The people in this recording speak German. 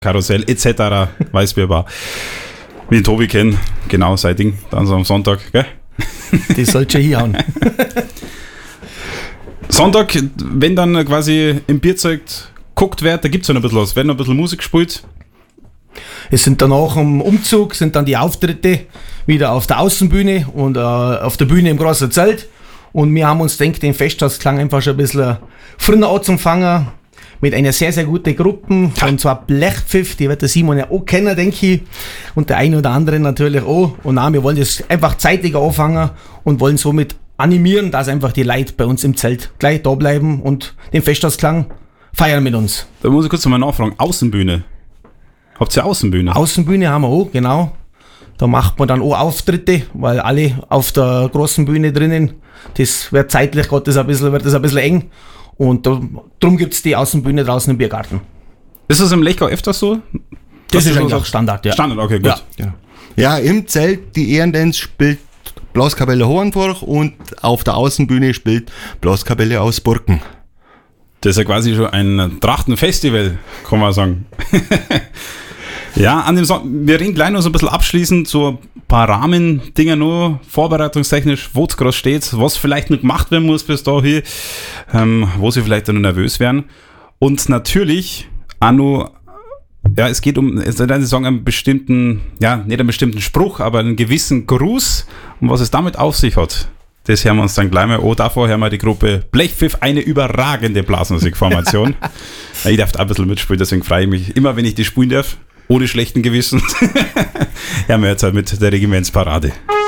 Karussell etc. Weißbierbar. Wie den Tobi kennen, genau sein Ding, dann so am Sonntag, gell? Das sollte schon hinhauen. Sonntag, wenn dann quasi im Bierzeug geguckt wird, da gibt es ja noch ein bisschen was, werden noch ein bisschen Musik gespielt. Es sind danach im Umzug, sind dann die Auftritte wieder auf der Außenbühne und auf der Bühne im großen Zelt. Und wir haben uns gedacht, den Festtagsklang einfach schon ein bisschen früher anzufangen mit einer sehr, sehr guten Gruppe. Und zwar Blechpfiff, die wird der Simon ja auch kennen, denke ich. Und der eine oder andere natürlich auch. Und nein, wir wollen das einfach zeitlich anfangen und wollen somit animieren, dass einfach die Leute bei uns im Zelt gleich da bleiben und den Festtagsklang feiern mit uns. Da muss ich kurz nochmal nachfragen, Außenbühne. Habt ihr Außenbühne? Außenbühne haben wir auch, genau. Da macht man dann auch Auftritte, weil alle auf der großen Bühne drinnen, das wird zeitlich wird das ein bisschen eng. Und darum gibt es die Außenbühne draußen im Biergarten. Ist das im Lechgau öfters so? Das ist eigentlich auch Standard, ja. Standard, okay, gut. Ja, im Zelt, die Ehrendance spielt Blaskapelle Hohenburg und auf der Außenbühne spielt Blaskapelle aus Burken. Das ist ja quasi schon ein Trachtenfestival, kann man sagen. Ja, an dem wir reden gleich noch so ein bisschen abschließend, so ein paar Rahmendinger nur, vorbereitungstechnisch, wo es gerade steht, was vielleicht noch gemacht werden muss bis dahin, wo sie vielleicht dann noch nervös werden. Und natürlich auch noch, ja, es geht um, ich sagen, einen bestimmten, ja, nicht einen bestimmten Spruch, aber einen gewissen Gruß, und was es damit auf sich hat. Das hören wir uns dann gleich mal. Oh, davor hören wir die Gruppe Blechpfiff, eine überragende Blasmusikformation. Ich darf auch ein bisschen mitspielen, deswegen freue ich mich immer, wenn ich die spielen darf. Ohne schlechten Gewissen. Hören wir jetzt halt mit der Regimentsparade.